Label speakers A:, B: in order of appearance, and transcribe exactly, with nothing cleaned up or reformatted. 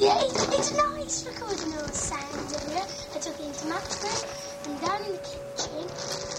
A: Yeah, it's, it's nice recording all the sounds in here. I took it into Max's room and down in the kitchen.